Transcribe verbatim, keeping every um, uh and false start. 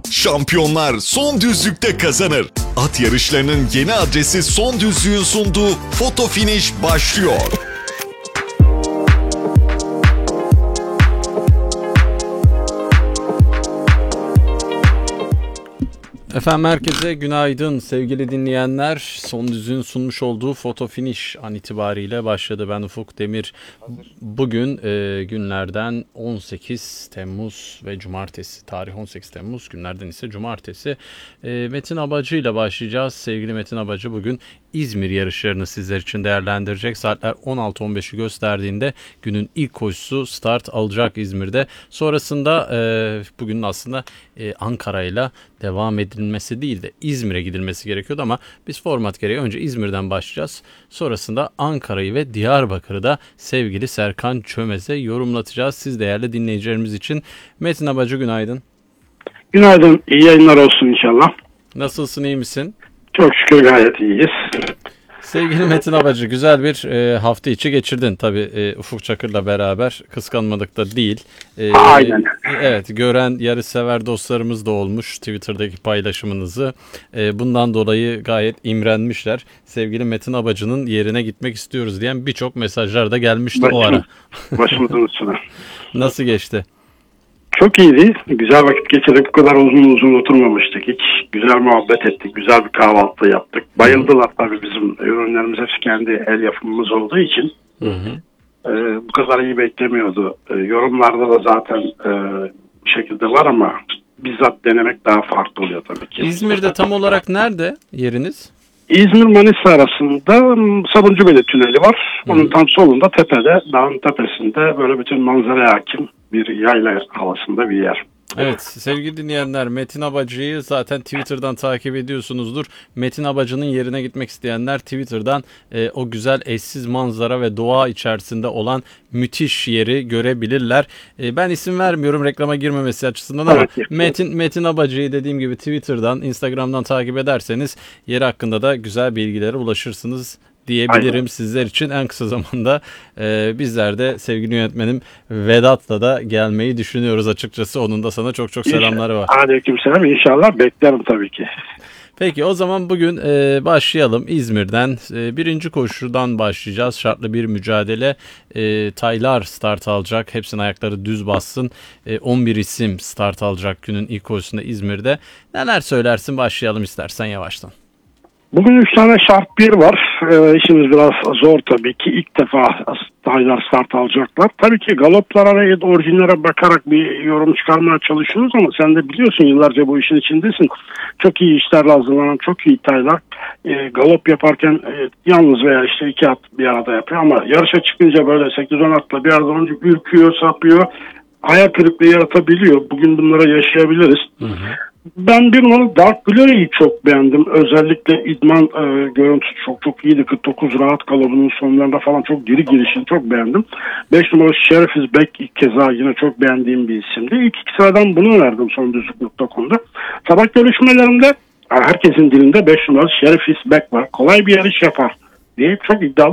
Şampiyonlar son düzlükte kazanır. At yarışlarının yeni adresi Son Düzlük'ün sunduğu Foto Finish başlıyor. Efendim herkese günaydın sevgili dinleyenler. Son Düzlük'ün sunmuş olduğu Foto Finish an itibariyle başladı. Ben Ufuk Demir. Bugün e, günlerden on sekiz Temmuz ve Cumartesi. Tarih on sekiz Temmuz, günlerden ise Cumartesi. E, Metin Abacı ile başlayacağız. Sevgili Metin Abacı bugün İzmir yarışlarını sizler için değerlendirecek. Saatler on altı on beşi gösterdiğinde günün ilk koşusu start alacak İzmir'de. Sonrasında e, bugün aslında e, Ankara ile devam edilmesi değil de İzmir'e gidilmesi gerekiyordu ama biz format gereği önce İzmir'den başlayacağız. Sonrasında Ankara'yı ve Diyarbakır'ı da sevgili Serkan Çömez'e yorumlatacağız. Siz değerli dinleyicilerimiz için. Metin Abacı günaydın. Günaydın. İyi yayınlar olsun inşallah. Nasılsın, iyi misin? Çok şükür gayet iyiyiz. Sevgili Metin Abacı, güzel bir e, hafta içi geçirdin. Tabii e, Ufuk Çakır'la beraber, kıskanmadık da değil. E, Aynen. Evet, gören yarışsever dostlarımız da olmuş Twitter'daki paylaşımınızı. E, bundan dolayı gayet imrenmişler. Sevgili Metin Abacı'nın yerine gitmek istiyoruz diyen birçok mesajlar da gelmişti Başım, o ara. Başımızın üstüne. Nasıl geçti? Çok iyiydi. Güzel vakit geçirdik. Bu kadar uzun uzun oturmamıştık hiç. Güzel muhabbet ettik. Güzel bir kahvaltı yaptık. Bayıldılar tabii, bizim ürünlerimiz hepsi kendi el yapımımız olduğu için. Hı hı. E, bu kadar iyi beklemiyordu. E, yorumlarda da zaten e, bir şekilde var ama bizzat denemek daha farklı oluyor tabii ki. İzmir'de tam olarak nerede yeriniz? İzmir-Manisa arasında Sabuncubeli Tüneli var. Onun Hı. tam solunda, tepede, dağın tepesinde böyle bütün manzaraya hakim bir yayla havasında bir yer. Evet sevgili dinleyenler, Metin Abacı'yı zaten Twitter'dan takip ediyorsunuzdur. Metin Abacı'nın yerine gitmek isteyenler Twitter'dan e, o güzel eşsiz manzara ve doğa içerisinde olan müthiş yeri görebilirler. E, ben isim vermiyorum reklama girmemesi açısından ama evet, Metin Metin Abacı'yı dediğim gibi Twitter'dan, Instagram'dan takip ederseniz yeri hakkında da güzel bilgilere ulaşırsınız diyebilirim. Aynen. Sizler için en kısa zamanda e, bizler de sevgili yönetmenim Vedat'la da gelmeyi düşünüyoruz açıkçası. Onun da sana çok çok selamları var. Aleykümselam, inşallah beklerim tabii ki. Peki o zaman bugün e, başlayalım İzmir'den. E, birinci koşudan başlayacağız. Şartlı bir mücadele. E, taylar start alacak. Hepsinin ayakları düz bassın. E, on bir isim start alacak günün ilk koşusunda İzmir'de. Neler söylersin? Başlayalım istersen yavaştan. Bugün üç tane şart bir var. Ee, işimiz biraz zor tabii ki. İlk defa taylar start alacaklar. Tabii ki galoplara ve orijinlere bakarak bir yorum çıkarmaya çalışıyoruz ama sen de biliyorsun, yıllarca bu işin içindesin. Çok iyi işlerle hazırlanan çok iyi taylar. E, galop yaparken e, yalnız veya işte iki at bir arada yapıyor ama yarışa çıkınca böyle sekiz on atla bir arada olunca ürküyor, sapıyor. Ayak kırıklığı yaratabiliyor. Bugün bunlara yaşayabiliriz. Hı hı. Ben bir numaralı Dark Glory'yi çok beğendim. Özellikle idman e, görüntüsü çok çok iyiydi. kırk dokuz rahat galobunun sonlarında falan çok diri girişini çok beğendim. beş numaralı Sheriff is Back ilk keza yine çok beğendiğim bir isimdi. İlk iki sıradan bunu verdim son düzlük nokta com'da. Sabah görüşmelerinde herkesin dilinde beş numaralı Sheriff is Back var. Kolay bir yarış yapar diye çok iddialı